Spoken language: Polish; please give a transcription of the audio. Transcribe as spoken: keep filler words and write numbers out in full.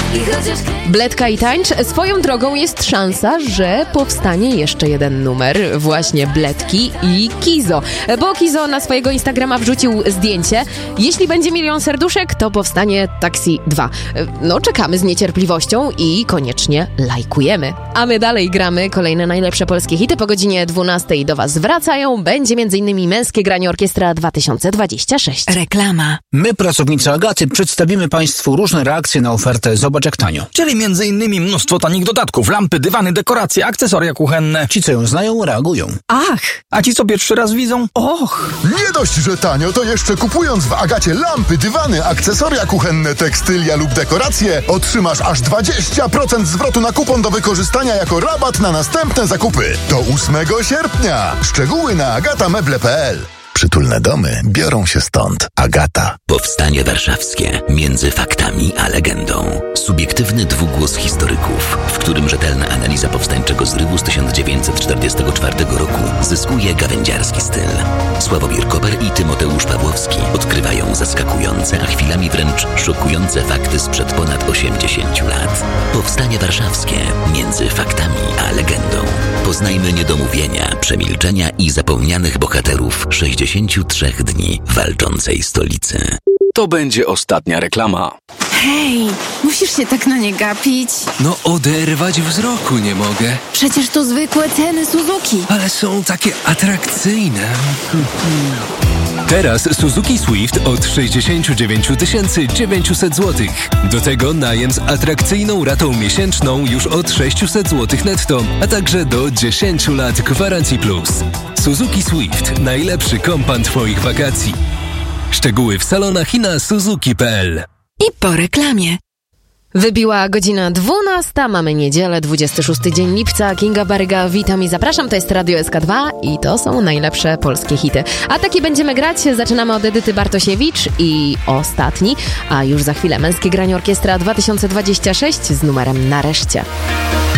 Bledka i tańcz. Swoją drogą jest szansa, że powstanie jeszcze jeden numer. Właśnie Bledki i Kizo. Bo Kizo na swojego Instagrama wrzucił zdjęcie. Jeśli będzie milion serduszek, to powstanie Taxi dwa. No, czekamy z niecierpliwością i koniecznie lajkujemy. A my dalej gramy. Kolejne najlepsze polskie hity po godzinie dwunastej do Was wracają. Będzie między innymi Męskie Granie Orkiestra dwa tysiące dwadzieścia sześć. Reklama. My, pracownicy Agaty, przedstawimy Państwu różne reakcje na ofertę Zobacz jak tanio. Czyli między innymi mnóstwo tanich dodatków, lampy, dywany, dekoracje, akcesoria kuchenne. Ci, co ją znają, reagują. Ach! A ci, co pierwszy raz widzą? Och! Nie dość, że tanio, to jeszcze kupując w Agacie lampy, dywany, akcesoria kuchenne, tekstylia lub dekoracje, otrzymasz aż dwadzieścia procent zwrotu na kupon do wykorzystania jako rabat na następne zakupy. Do ósmego sierpnia. Szczegóły na agatameble kropka p l. Przytulne domy biorą się stąd. Agata. Powstanie warszawskie. Między faktami a legendą. Subiektywny dwugłos historyków, w którym rzetelna analiza powstańczego zrywu z tysiąc dziewięćset czterdziestego czwartego roku zyskuje gawędziarski styl. Sławomir Koper i Tymoteusz Pawłowski odkrywają zaskakujące, a chwilami wręcz szokujące fakty sprzed ponad osiemdziesięciu lat. Powstanie warszawskie. Między faktami a legendą. Poznajmy niedomówienia, przemilczenia i zapomnianych bohaterów sześćdziesięciu trzech dni walczącej stolicy. To będzie ostatnia reklama. Hej, musisz się tak na nie gapić. No oderwać wzroku nie mogę. Przecież to zwykłe ceny Suzuki. Ale są takie atrakcyjne. Teraz Suzuki Swift od sześćdziesiąt dziewięć tysięcy dziewięćset złotych. Do tego najem z atrakcyjną ratą miesięczną już od sześćset złotych netto, a także do dziesięciu lat gwarancji plus. Suzuki Swift. Najlepszy kompan Twoich wakacji. Szczegóły w salonach i na suzuki kropka p l. I po reklamie. Wybiła godzina dwunasta, mamy niedzielę, dwudziesty szósty dzień lipca. Kinga Baryga, witam i zapraszam, to jest Radio S K dwa i to są najlepsze polskie hity. A takie będziemy grać, zaczynamy od Edyty Bartosiewicz i ostatni, a już za chwilę Męskie Granie Orkiestra dwa tysiące dwadzieścia sześć z numerem Nareszcie.